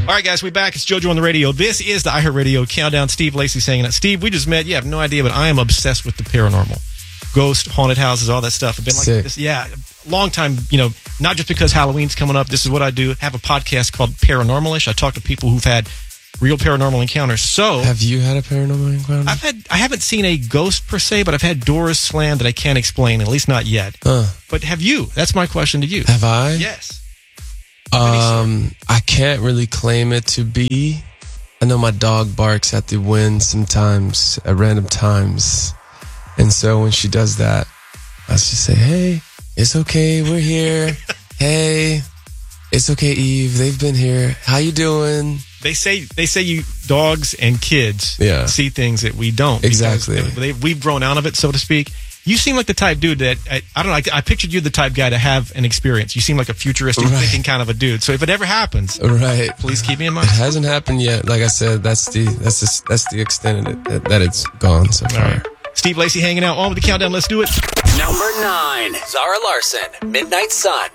All right, guys, we back. It's JoJo on the radio. This is the iHeartRadio Countdown. Steve Lacy's hanging out. Steve, we just met. You have no idea, but I am obsessed with the paranormal. Ghost, haunted houses, all that stuff. I've been like this, long time, not just because Halloween's coming up. This is what I do. I have a podcast called Paranormalish. I talk to people who've had real paranormal encounters. So, have you had a paranormal encounter? I haven't seen a ghost per se, but I've had doors slammed that I can't explain, at least not yet. But have you? That's my question to you. Have I? Yes. I can't really claim it to be. I know my dog barks at the wind sometimes, at random times. And so when she does that, I just say, hey, it's okay, we're here. Hey, it's okay, Eve, they've been here. How you doing? They say you dogs and kids see things that we don't. Exactly. We've grown out of it, so to speak. You seem like the type dude that, I don't know, I pictured you the type guy to have an experience. You seem like a futuristic thinking kind of a dude. So if it ever happens, please keep me in mind. It hasn't happened yet. Like I said, that's the extent of it, that it's gone so far. All right. Steve Lacy hanging out on with the countdown. Let's do it. Number 9, Zara Larson, Midnight Sun.